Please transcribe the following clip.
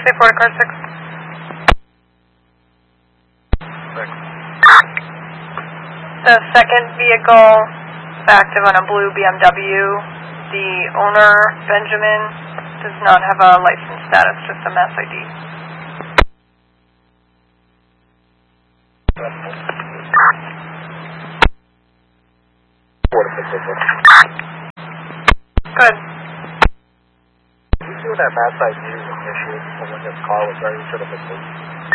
684 to car 6. 6. The second vehicle is active on a blue BMW. The owner, Benjamin, does not have a license status, just a mass ID. Good. You see when that mass ID was issued when this car was registered to the police?